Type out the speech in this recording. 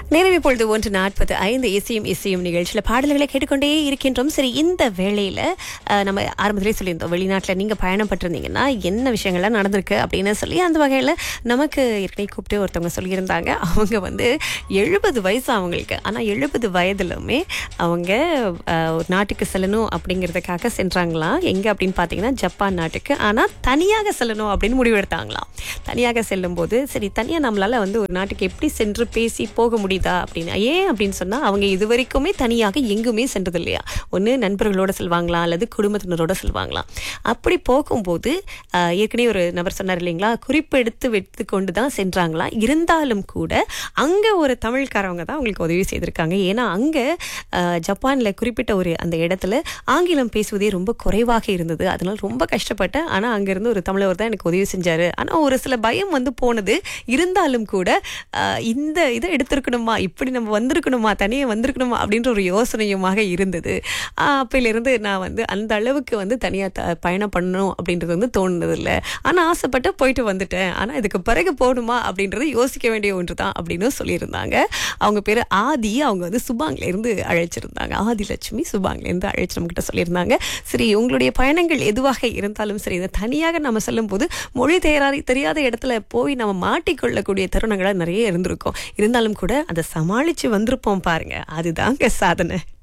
நேரம் இப்பொழுது 1:45 இசையும் நிகழ்ச்சியில பாடல்களை கேட்டுக்கொண்டே இருக்கின்றோம். சரி, இந்த வேளையில நம்ம ஆரம்பத்திலே சொல்லியிருந்தோம், வெளிநாட்டில் நீங்க பயணம் பட்டிருந்தீங்கன்னா என்ன விஷயங்கள்லாம் நடந்திருக்கு அப்படின்னு சொல்லி. அந்த வகையில நமக்கு ஏற்கனவே கூப்பிட்டு ஒருத்தவங்க சொல்லியிருந்தாங்க. அவங்க வந்து 70 வயசு அவங்களுக்கு. ஆனா 70 வயதிலுமே அவங்க ஒரு நாட்டுக்கு செல்லணும் அப்படிங்கிறதுக்காக சென்றாங்களாம். எங்க அப்படின்னு பார்த்தீங்கன்னா ஜப்பான் நாட்டுக்கு. ஆனா தனியாக செல்லணும் அப்படின்னு முடிவெடுத்தாங்களாம். தனியாக செல்லும் போது சரி, தனியா நம்மளால வந்து ஒரு நாட்டுக்கு எப்படி சென்று பேசி போக முடியுதா அப்படின்னு. ஏன் அப்படின்னு சொன்னா, அவங்க இதுவரைக்குமே தனியாக எங்குமே சென்றது இல்லையா. ஒண்ணு நண்பர்களோட செல்வாங்களாம், அல்லது குடும்பத்தினரோட செல்வாங்களாம். அப்படி போகும்போது ஏற்கனவே ஒரு நபர் சொன்னார் இல்லைங்களா, குறிப்பு எடுத்து கொண்டு தான் சென்றாங்களாம். இருந்தாலும் கூட அங்க ஒரு தமிழ்காரவங்க தான் அவங்களுக்கு உதவி செய்திருக்காங்க. ஏன்னா அங்க ஜப்பான்ல குறிப்பிட்ட ஒரு அந்த இடத்துல ஆங்கிலம் பேசுவதே ரொம்ப குறைவாக இருந்தது. அதனால ரொம்ப கஷ்டப்பட்டேன். ஆனா அங்க இருந்து ஒரு தமிழர் தான் எனக்கு உதவி செஞ்சாரு. ஆனா ஒரு சில பயம் வந்து போனது. இருந்தாலும் கூட இந்த இதை எடுத்திருக்கணுமா, இப்படி நம்ம வந்திருக்கணுமா, தனியே வந்திருக்கணுமா அப்படின்ற ஒரு யோசனையுமாக இருந்தது. அப்பையிலிருந்து நான் வந்து அந்த அளவுக்கு வந்து தனியா பயணம் பண்ணணும் அப்படின்றது வந்து தோணுனது இல்லை. ஆனா ஆசைப்பட்டு போயிட்டு வந்துட்டேன். ஆனா இதுக்கு பிறகு போகணுமா அப்படின்றது யோசிக்க வேண்டிய ஒன்று தான் அப்படின்னு சொல்லியிருந்தாங்க. அவங்க பேரு ஆதி. அவங்க வந்து சுபாங்ல இருந்து அழைச்சிருந்தாங்க. ஆதி லட்சுமி சுபாங்ல இருந்து அழைச்சு நம்ம கிட்ட சொல்லியிருந்தாங்க. சரி, உங்களுடைய பயணங்கள் எதுவாக இருந்தாலும் சரி, இதை தனியாக நம்ம செல்லும் போது மொழி தெரியாத இடத்துல போய் நம்ம மாட்டிக்கொள்ளக்கூடிய தருணங்களா நிறைய இருந்திருக்கும். இருந்தாலும் கூட அதை சமாளிச்சு வந்திருப்போம் பாருங்க, அதுதாங்க சாதனை.